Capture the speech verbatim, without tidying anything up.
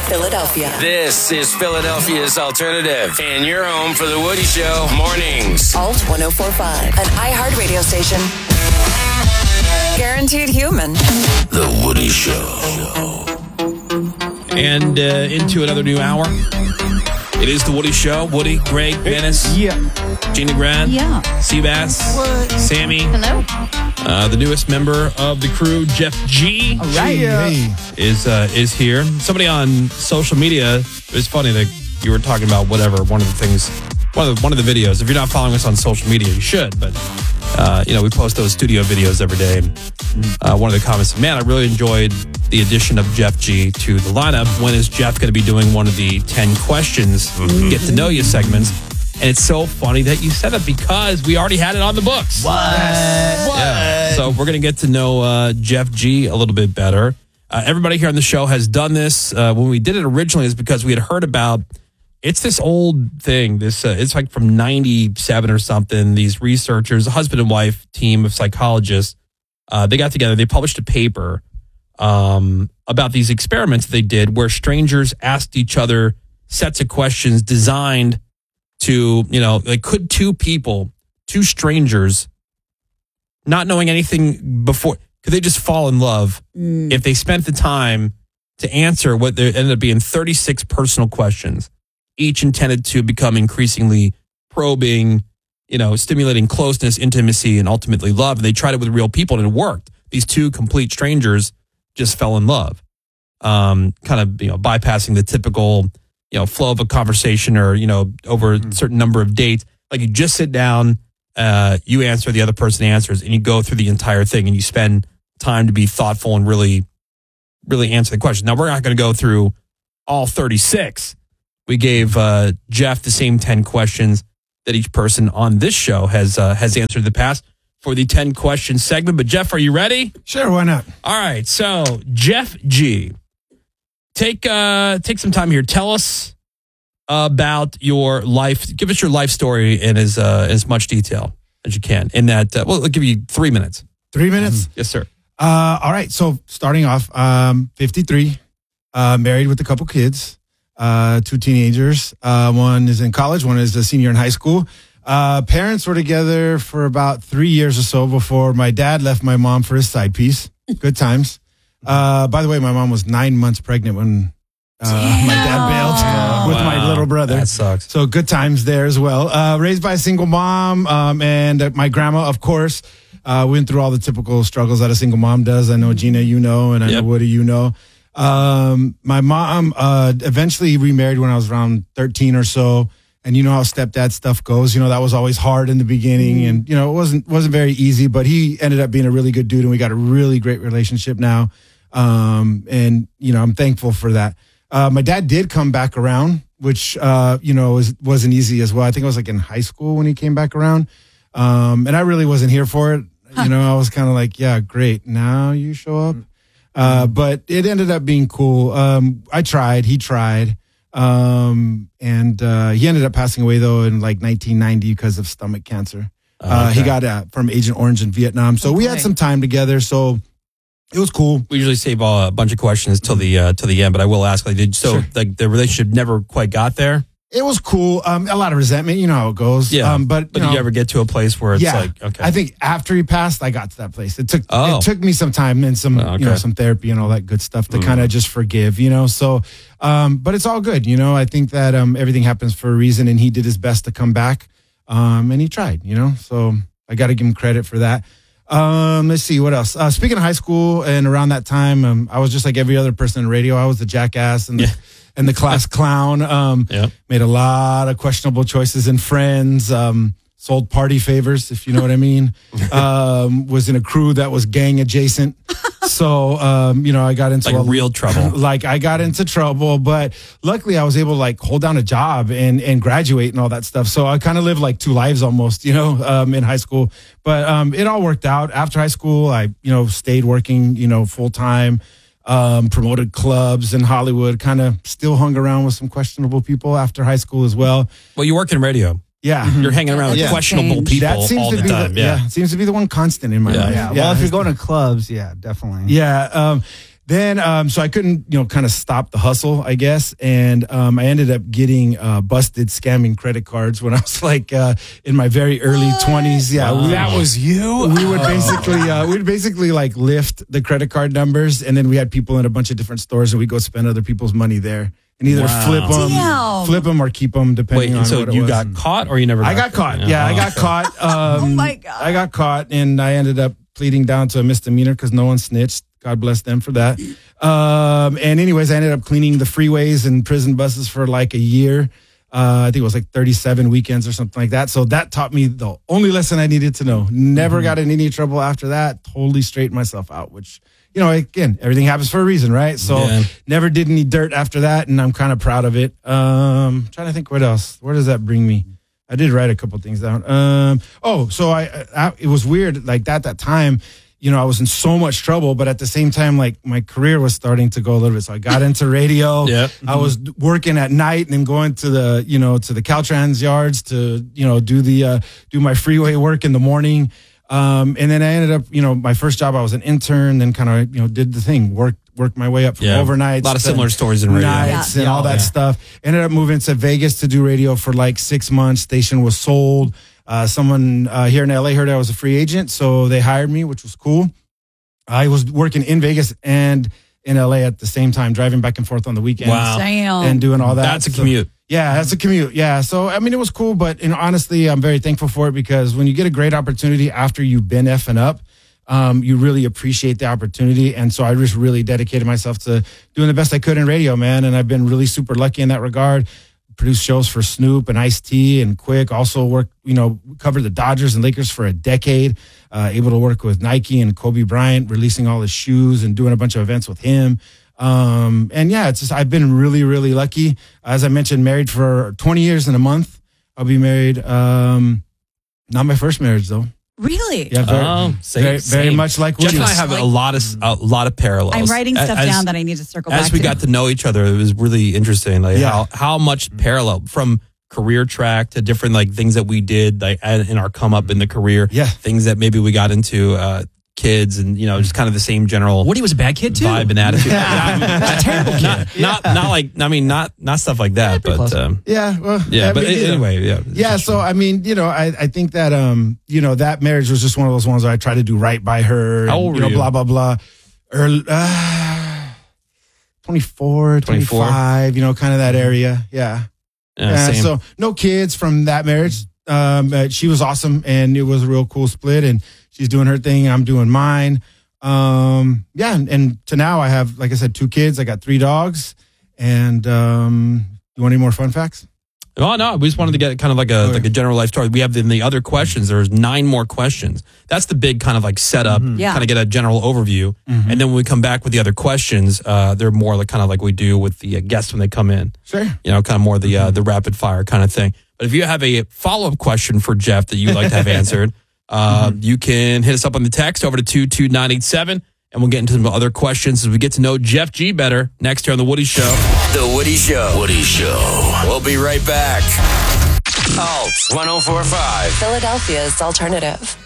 Philadelphia. This is Philadelphia's Alternative, and you're home for The Woody Show mornings. Alt one oh four point five, an iHeart radio station. Guaranteed human. The Woody Show. And uh, into another new hour. It is The Woody Show. Woody, Greg, Dennis, Yeah. Gina Grant, Yeah. Seabass, What? Sammy, Hello. uh, the newest member of the crew, Jeff G, All right. Hey. is uh, is here. Somebody on social media, it was funny that you were talking about whatever, one of the things, one of the, one of the videos. If you're not following us on social media, you should, but uh, you know, we post those studio videos every day. And uh, one of the comments, man, I really enjoyed the addition of Jeff G to the lineup. When is Jeff going to be doing one of the ten questions, mm-hmm. get to know you segments? And it's so funny that you said it because we already had it on the books. What? What? Yeah. So we're going to get to know uh, Jeff G a little bit better. Uh, everybody here on the show has done this. Uh, when we did it originally is because we had heard about, it's this old thing. This uh, it's like from ninety-seven or something. These researchers, a husband and wife team of psychologists, uh, they got together. They published a paper um, about these experiments they did where strangers asked each other sets of questions designed to, you know, like, could two people, two strangers, not knowing anything before, could they just fall in love mm. if they spent the time to answer what there ended up being thirty-six personal questions, each intended to become increasingly probing, you know, stimulating closeness, intimacy, and ultimately love. And they tried it with real people and it worked. These two complete strangers just fell in love, um, kind of, you know, bypassing the typical, you know, flow of a conversation or, you know, over mm. a certain number of dates. Like you just sit down, uh, you answer, the other person answers, and you go through the entire thing and you spend time to be thoughtful and really, really answer the question. Now, we're not going to go through all thirty-six. We gave uh, Jeff the same ten questions that each person on this show has uh, has answered in the past for the ten question segment. But Jeff, are you ready? Sure, why not? All right. So Jeff G, take uh, take some time here. Tell us about your life. Give us your life story in as uh, as much detail as you can. In that, uh, well, I'll give you three minutes. Three minutes? Mm-hmm. Yes, sir. Uh, all right. So starting off, um, fifty-three, uh, married with a couple kids. Uh, two teenagers. Uh, one is in college. One is a senior in high school. Uh, parents were together for about three years or so before my dad left my mom for his side piece. Good times. Uh, by the way, my mom was nine months pregnant when uh, my dad bailed with wow. my little brother. That sucks. So good times there as well. Uh, raised by a single mom, um, and uh, my grandma, of course, uh, went through all the typical struggles that a single mom does. I know, Gina, you know, and I yep. know, Woody, you know. Um, my mom, uh, eventually remarried when I was around thirteen or so. And you know how stepdad stuff goes. You know, that was always hard in the beginning. Mm. And, you know, it wasn't, wasn't very easy, but he ended up being a really good dude and we got a really great relationship now. Um, and, you know, I'm thankful for that. Uh, my dad did come back around, which, uh, you know, was, wasn't easy as well. I think I was like in high school when he came back around. Um, and I really wasn't here for it. Huh. You know, I was kind of like, yeah, great. Now you show up. Uh, but it ended up being cool. Um, I tried, he tried. Um, and, uh, he ended up passing away though in like nineteen ninety because of stomach cancer. Uh, uh okay. He got uh, from Agent Orange in Vietnam. So okay. we had some time together. So it was cool. We usually save uh, a bunch of questions till the, uh, till the end, but I will ask, like, did, so sure. like the relationship never quite got there? It was cool. Um, a lot of resentment, you know how it goes. Yeah. Um, but but you did know, you ever get to a place where it's yeah, like, okay. I think after he passed, I got to that place. It took oh. it took me some time and some oh, okay. you know some therapy and all that good stuff to mm. kind of just forgive, you know. So, um, but it's all good, you know. I think that um, everything happens for a reason, and he did his best to come back, um, and he tried, you know. So I got to give him credit for that. Um, let's see what else. Uh, speaking of high school, and around that time, um, I was just like every other person in radio. I was the jackass and the, yeah. and the class clown. Um, yep. Made a lot of questionable choices in Friends. Um, sold party favors, if you know what I mean. Um, was in a crew that was gang adjacent. So, um, you know, I got into like a, real trouble. Like I got into trouble, but luckily I was able to like hold down a job and, and graduate and all that stuff. So I kind of lived like two lives almost, you know, um, in high school, but, um, it all worked out. After high school, I, you know, stayed working, you know, full time, um, promoted clubs in Hollywood, kind of still hung around with some questionable people after high school as well. Well, you worked in radio. Yeah. You're hanging around with yeah. questionable people that seems all to the be time. The, yeah. yeah. Seems to be the one constant in my yeah. life. Yeah. yeah. Well, if you're going to clubs, yeah, definitely. Yeah. Um, then, um, so I couldn't, you know, kind of stop the hustle, I guess. And um, I ended up getting uh, busted scamming credit cards when I was like uh, in my very early twenties. Yeah, Wow. we, That was you? we would basically, uh, we'd basically like lift the credit card numbers, and then we had people in a bunch of different stores, and we go spend other people's money there and either Wow. flip them, Damn. flip them, or keep them, depending Wait, on so what it you was. got caught or you never got I got caught. Yeah, Oh, I got okay. caught. Um, Oh, my God. I got caught, and I ended up pleading down to a misdemeanor because no one snitched. God bless them for that. Um, and anyways, I ended up cleaning the freeways and prison buses for like a year. Uh, I think it was like thirty-seven weekends or something like that. So that taught me the only lesson I needed to know. Never got in any trouble after that. Totally straightened myself out, which, you know, again, everything happens for a reason, right? So Yeah. never did any dirt after that, and I'm kind of proud of it. Um, trying to think what else. Where does that bring me? I did write a couple things down. Um, oh, so I, I, it was weird. Like that, that time, you know, I was in so much trouble, but at the same time, like my career was starting to go a little bit. So I got into radio. Yep. I was working at night and then going to the, you know, to the Caltrans yards to, you know, do the, uh, do my freeway work in the morning. Um, and then I ended up, you know, my first job, I was an intern, then kind of, you know, did the thing, worked, worked my way up from Yeah. overnight. A lot of similar stories in radio. Nights Yeah. and all that Yeah. stuff. Ended up moving to Vegas to do radio for like six months. Station was sold. Uh, someone uh, here in L A heard I was a free agent, so they hired me, which was cool. I was working in Vegas and in L A at the same time, driving back and forth on the weekends. Wow. Damn. And doing all that. That's a So- commute. yeah, that's a commute. Yeah. So, I mean, it was cool, but you know, honestly, I'm very thankful for it because when you get a great opportunity after you've been effing up, um, you really appreciate the opportunity. And so I just really dedicated myself to doing the best I could in radio, man. And I've been really super lucky in that regard. Produced shows for Snoop and Ice-T and Quick. Also worked, you know, covered the Dodgers and Lakers for a decade. Uh, able to work with Nike and Kobe Bryant, releasing all his shoes and doing a bunch of events with him. Um, and yeah, it's just, I've been really, really lucky. As I mentioned, married for twenty years and a month. I'll be married. Um, not my first marriage though. Really? Yeah, very, Oh, same- very, very same. much like Jeff Woody. and I have a lot of a lot of parallels. I'm writing stuff As- down that I need to circle back As we to. got to know each other, it was really interesting. Like Yeah. how how much parallel from career track to different like things that we did like in our come up in the career. Yeah. Things that maybe we got into, uh, kids, and you know, just kind of the same general Woody was a bad kid, too. vibe and attitude. a terrible kid. Not, not not like I mean not not stuff like that, pretty but close. um, yeah, well, yeah. I But mean, you know. anyway, yeah. Yeah, so I mean, you know, I, I think that um, you know, that marriage was just one of those ones where I tried to do right by her. How and, old you were know, you? blah blah blah. Early, uh, twenty-four, twenty-four? twenty-five, you know, kind of that area. Yeah. Yeah, Yeah, same. so no kids from that marriage. Um, uh, she was awesome, and it was a real cool split. And she's doing her thing, I'm doing mine. Um, yeah, and, and to now I have, like I said, two kids. I got three dogs. And um, you want any more fun facts? Oh no, we just wanted to get kind of like a Okay. like a general life story. We have in the other questions. There's nine more questions. That's the big kind of like setup. Yeah. Kind of get a general overview, and then when we come back with the other questions, uh, they're more like kind of like we do with the uh, guests when they come in. Sure. You know, kind of more the uh, the rapid fire kind of thing. But if you have a follow up question for Jeff that you'd like to have answered, uh, you can hit us up on the text over to two two nine eight seven, and we'll get into some other questions as we get to know Jeff G better next here on the Woody Show. The Woody Show. Woody Show. We'll be right back. Alt one oh four point five. Philadelphia's alternative.